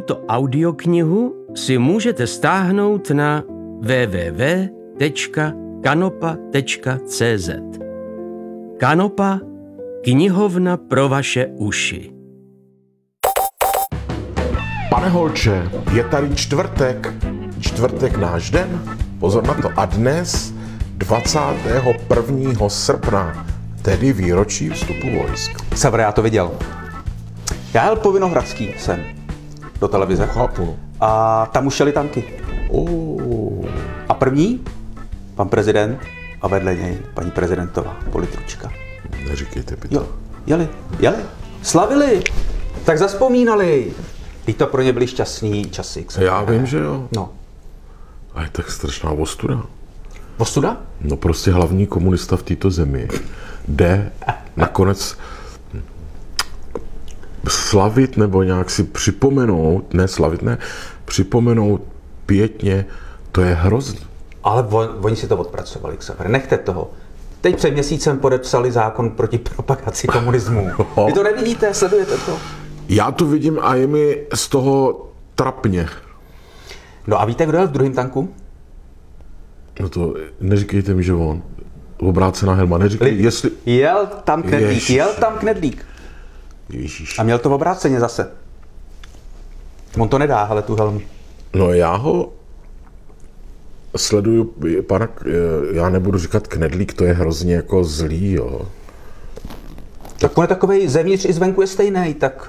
Tuto audioknihu si můžete stáhnout na www.kanopa.cz. Kanopa, knihovna pro vaše uši. Pane Holče, je tady čtvrtek náš den, pozor na to, a dnes 21. srpna, tedy výročí vstupu vojsk. Savre, já to viděl. Já jel po Vinohradský sem do televize. Chápu. A tam už jeli tanky. A první, pan prezident a vedle něj paní prezidentová, politručka. Neříkejte mi to. Jo, jeli. Slavili, tak zazpomínali. Teď to pro ně byly šťastný časy. Já vím, že jo. No. A je tak strašná ostuda. Ostuda? No prostě hlavní komunista v této zemi jde nakonec slavit nebo nějak si připomenout, připomenout pětně, to je hrozný. Ale oni si to odpracovali, Xaver. Nechte toho. Teď před měsícem podepsali zákon proti propagaci komunismu. Vy to nevidíte, sledujete to? Já to vidím a je mi z toho trapně. No a víte, kdo jel v druhém tanku? No to neříkejte mi, že on. Obrácená helma, neříkej, jestli... Jel tam Knedlík. Ježíš. A měl to v obráceně zase. On to nedá, ale tu helmu. No já ho sleduju, já nebudu říkat Knedlík, to je hrozně jako zlý, jo. Tak on je takovej, zevnitř i zvenku je stejný, tak